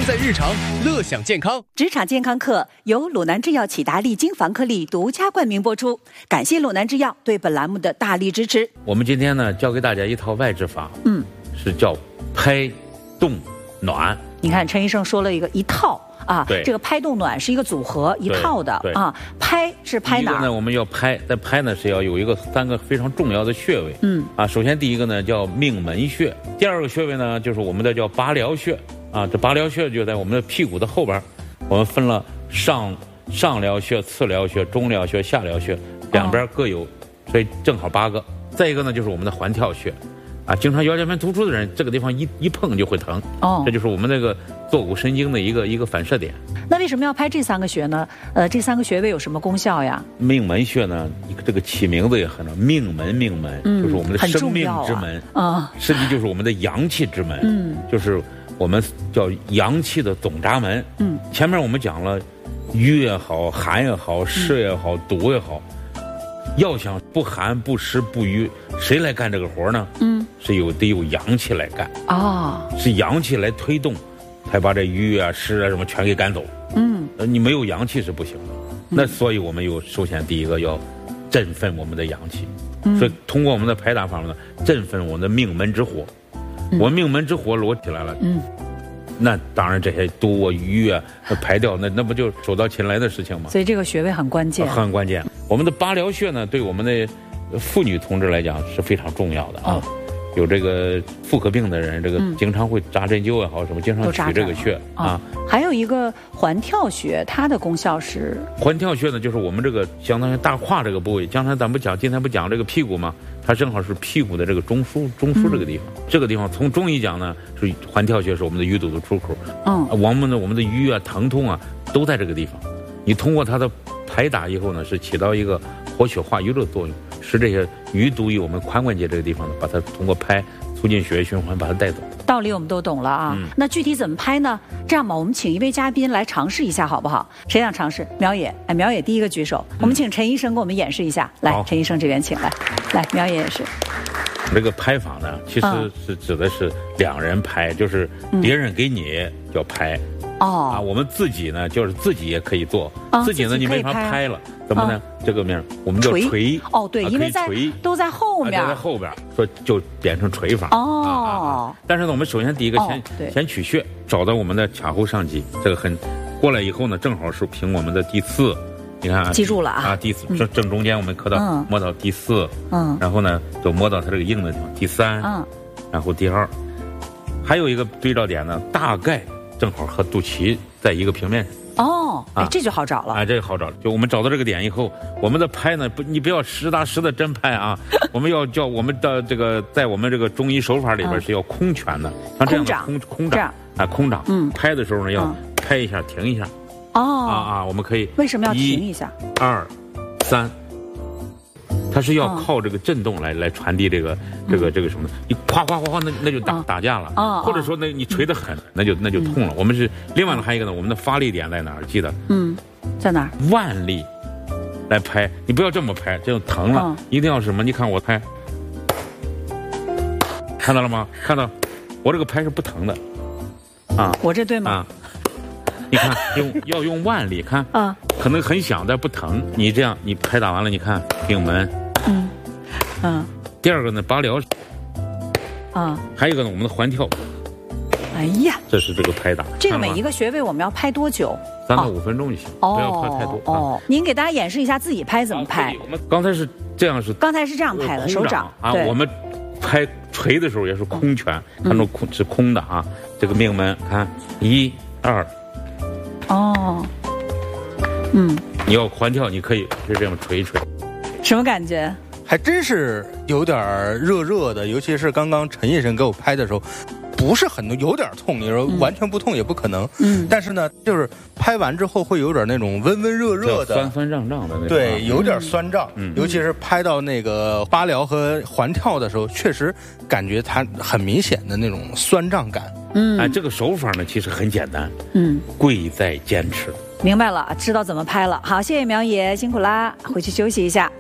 在日常，乐享健康。 职场健康课由鲁南制药启达利精防颗粒独家冠名播出，感谢鲁南制药对本栏目的大力支持。 我们今天呢，教给大家一套外治法，是叫拍、动、暖。 你看，陈医生说了一套啊， 对， 这个拍动暖是一个组合一套的啊。拍是拍哪儿？ 第一个呢，我们要拍，在拍呢是要有三个非常重要的穴位。首先第一个呢叫命门穴，第二个穴位呢就是我们的叫拔髎穴啊。这拔髎穴就在我们的屁股的后边，我们分了上髎穴、次髎穴、中髎穴、下髎穴，两边各有，所以正好8个。再一个呢就是我们的环跳穴。经常腰间盘突出的人，这个地方一碰就会疼。这就是我们这个坐骨神经的一个反射点。 那为什么要拍这3个穴呢？这3个穴位有什么功效呀？ 命门穴呢，这个起名字也很重要，命门，就是我们的生命之门实际就是我们的阳气之门。就是我们叫阳气的总闸门。前面我们讲了，瘀也好，寒也好，湿也好，毒也好，要想不寒不湿不瘀，谁来干这个活呢？是得有阳气来干是阳气来推动，才把这瘀啊、湿啊什么全给赶走。你没有阳气是不行的。那所以我们首先第一个要振奋我们的阳气。所以通过我们的拍打法呢，振奋我们的命门之火。我命门之火裸起来了。那当然这些毒啊、瘀啊排掉，那不就手到擒来的事情吗？ 所以这个穴位很关键。 很关键。我们的拔髎穴呢，对我们的妇女同志来讲是非常重要的啊。有这个妇科病的人，这个经常会扎针灸也好什么，经常取这个穴啊。 还有一个环跳穴，它的功效是？ 环跳穴呢，就是我们这个相当于大胯这个部位。刚才今天不讲这个屁股吗？它正好是屁股的这个中枢这个地方。这个地方从中医讲呢，是环跳穴是我们的淤堵的出口。我们的瘀啊、疼痛啊都在这个地方。你通过它的拍打以后呢，是起到一个活血化瘀的作用，使这些淤堵于我们髋关节这个地方呢，把它通过拍促进血液循环，把它带走。 道理我们都懂了啊。那具体怎么拍呢？这样吧，我们请一位嘉宾来尝试一下，好不好？谁想尝试？苗野，苗野第一个举手。我们请陈医生给我们演示一下。来，陈医生这边请来。来，苗野也是。 这个拍法呢，其实是指的是2人拍，就是别人给你叫拍。我们自己呢，就是自己也可以做。自己呢，你没法拍了，怎么呢？这个面我们叫捶。 对，因为都在后面。 在后边，说就变成捶法。但是呢，我们首先第一个先取穴，找到我们的髂后上棘，这个过来以后呢，正好是凭我们的第4。你看记住了啊！ 第4正中间，我们摸到第4。然后呢，就摸到它这个硬的地方，第3。然后第2。还有一个对照点呢，大概正好和肚脐在一个平面上。 这就好找了。 这个好找了。就我们找到这个点以后，我们的拍呢，你不要实打实的真拍啊。我们要叫我们的这个，在我们这个中医手法里边是要空拳的，像这样的空掌空掌。拍的时候呢，要拍一下，停一下。我们可以。 为什么要停一下 ？1、2、3。它是要靠这个震动来传递这个什么的。你哗哗哗那就打架了。或者说你捶得狠，那就痛了。我们是另外还有一个呢，我们的发力点在哪儿？记得在哪儿？ 腕力来拍，你不要这么拍，这就疼了。一定要什么？你看我拍，看到了吗？看到，我这个拍是不疼的。 我这对吗？ 你看要用腕力，看可能很响但不疼。你这样你拍打完了，你看命门。第二个呢，拔髎。还有一个呢，我们的环跳。 哎呀， 这是这个拍打。 这个每一个穴位我们要拍多久 ？3到5分钟就行，不要拍太多。 您给大家演示一下自己拍怎么拍。 我们刚才是这样拍的， 手掌我们拍捶的时候也是空拳，看到是空的啊。这个命门，看1、2。你要环跳，你可以就这样捶一捶。 什么感觉？ 还真是有点热的，尤其是刚刚陈医生给我拍的时候，不是很有点痛。你说完全不痛也不可能。但是呢，就是拍完之后会有点那种温热的、 酸胀的那种。 对，有点酸胀。尤其是拍到那个拔髎和环跳的时候，确实感觉它很明显的那种酸胀感。 这个手法呢其实很简单。贵在坚持。 明白了，知道怎么拍了。好，谢谢苗野，辛苦啦，回去休息一下。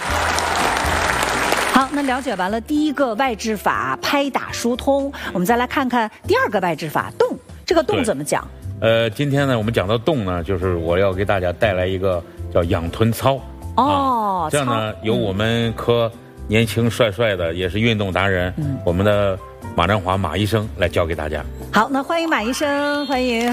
好，那了解完了第一个外治法拍打疏通，我们再来看看第2个外治法动。 这个动怎么讲？ 今天呢，我们讲到动呢，就是我要给大家带来一个叫仰臀操。这样呢，由我们科年轻帅帅的，也是运动达人，我们的马占华马医生来教给大家。 好，那欢迎马医生，欢迎。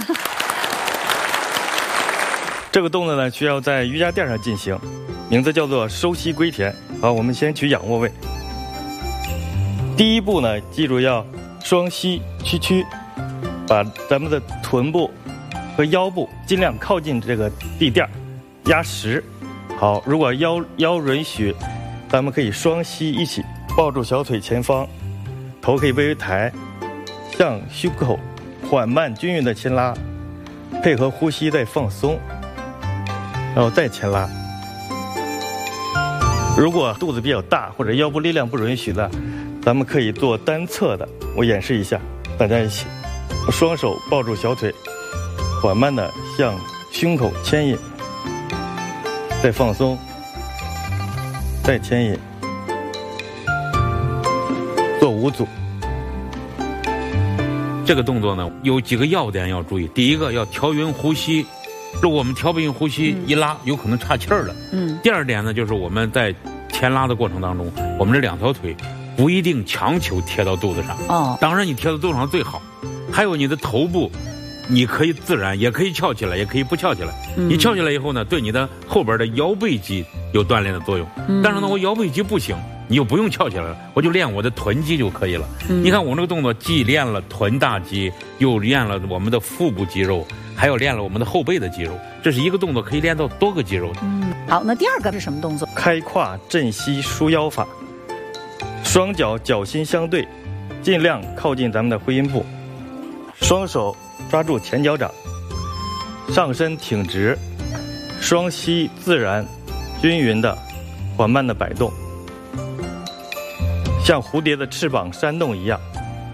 这个动作呢，需要在瑜伽垫上进行，名字叫做收膝归田。好，我们先取仰卧位。第一步呢，记住要双膝屈，把咱们的臀部和腰部尽量靠近这个地垫，压实。好，如果腰允许，咱们可以双膝一起抱住小腿前方，头可以微微抬，向胸口缓慢均匀的牵拉，配合呼吸再放松，然后再牵拉。如果肚子比较大或者腰部力量不允许的，咱们可以做单侧的。我演示一下，大家一起，双手抱住小腿，缓慢的向胸口牵引，再放松，再牵引，做5组。 这个动作呢，有几个要点要注意。第一个要调匀呼吸，如果我们调不匀呼吸，一拉有可能岔气儿了。第二点呢，就是我们在牵拉的过程当中，我们这2条腿不一定强求贴到肚子上。当然你贴到肚子上最好。还有你的头部，你可以自然，也可以翘起来，也可以不翘起来。你翘起来以后呢，对你的后边的腰背肌有锻炼的作用。但是呢，我腰背肌不行，你就不用翘起来了，我就练我的臀肌就可以了。你看我这个动作，既练了臀大肌，又练了我们的腹部肌肉，还有练了我们的后背的肌肉。这是一个动作可以练到多个肌肉的。 好，那第二个是什么动作？ 开胯振膝舒腰法。双脚脚心相对，尽量靠近咱们的会阴部，双手抓住前脚掌，上身挺直，双膝自然均匀的缓慢的摆动，像蝴蝶的翅膀扇动一样。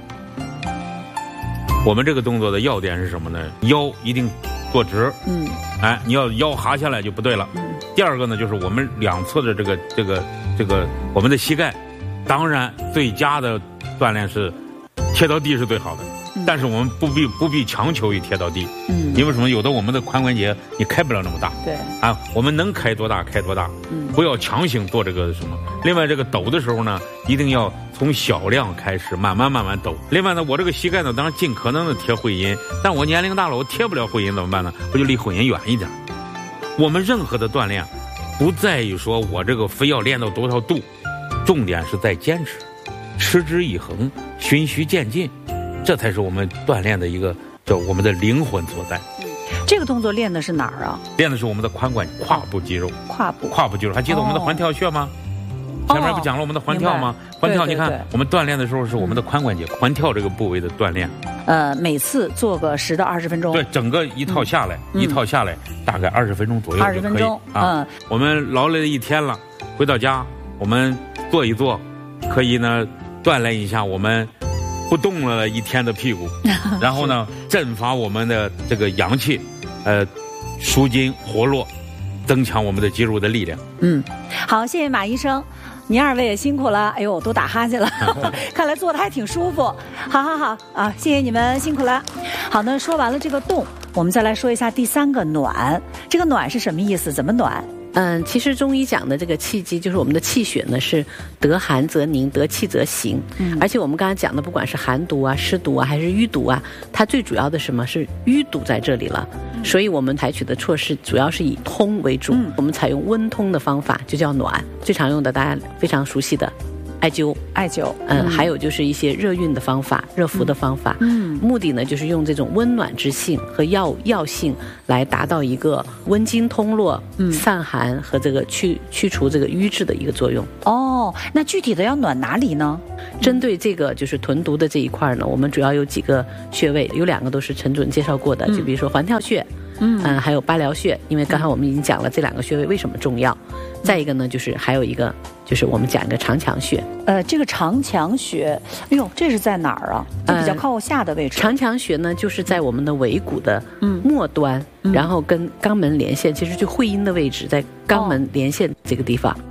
我们这个动作的要点是什么呢？腰一定坐直，你要腰哈下来就不对了。第二个呢，就是我们两侧的这个我们的膝盖，当然最佳的锻炼是贴到地是最好的。但是我们不必强求于贴到地，因为什么？有的我们的髋关节你开不了那么大， 对我们能开多大开多大，不要强行做这个什么。另外，这个抖的时候呢，一定要从小量开始，慢慢抖。另外呢，我这个膝盖呢，当然尽可能的贴会阴，但我年龄大了，我贴不了会阴怎么办呢？我就离会阴远一点。我们任何的锻炼，不在于说我这个非要练到多少度，重点是在坚持，持之以恒，循序渐进。这才是我们锻炼的一个叫我们的灵魂所在。 这个动作练的是哪儿啊？ 练的是我们的髋关节、胯部肌肉。 胯部肌肉，还记得我们的环跳穴吗？前面不讲了我们的环跳吗？环跳，你看我们锻炼的时候是我们的髋关节、环跳这个部位的锻炼。 每次做个10到20分钟。 对，整个一套下来，大概20分钟左右就可以。20分钟我们劳累了一天了，回到家我们做一做，可以呢锻炼一下我们不动了一天的屁股，然后呢振发我们的这个阳气，舒筋活络，增强我们的肌肉的力量。 好，谢谢马医生，您2位也辛苦了。哎呦，都打哈欠了，看来做的还挺舒服。好啊，谢谢你们辛苦了。好，那说完了这个动，我们再来说一下第3个暖。这个暖是什么意思？怎么暖？ 其实中医讲的这个气机，就是我们的气血呢是得寒则凝，得气则行。而且我们刚才讲的，不管是寒毒啊、湿毒啊，还是淤毒啊，它最主要的什么是淤毒在这里了。所以我们采取的措施主要是以通为主。我们采用温通的方法，就叫暖。最常用的大家非常熟悉的艾灸，还有就是一些热运的方法、热敷的方法。目的呢就是用这种温暖之性和药性来达到一个温经通络、散寒和这个去除这个瘀滞的一个作用。 那具体的要暖哪里呢？ 针对这个就是臀毒的这一块呢，我们主要有几个穴位，有2个都是陈主任介绍过的，就比如说环跳穴，还有八髎穴，因为刚才我们已经讲了这2个穴位为什么重要。再一个呢，就是还有一个就是我们讲一个长强穴。 这个长强穴，哎呦，这是在哪儿啊？就比较靠下的位置。 长强穴呢，就是在我们的尾骨的末端，然后跟肛门连线，其实就会阴的位置，在肛门连线这个地方。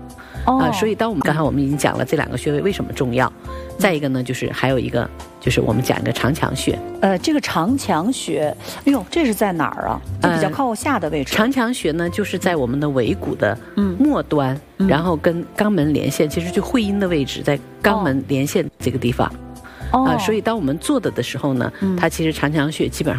所以当我们刚才我们已经讲了这2个穴位为什么重要，再一个呢，就是还有一个就是我们讲一个长强穴。 这个长强穴，哎呦，这是在哪儿啊？就比较靠下的位置。 长强穴呢，就是在我们的尾骨的末端，然后跟肛门连线，其实就会阴的位置，在肛门连线这个地方。所以当我们做的时候呢，它其实长强穴基本上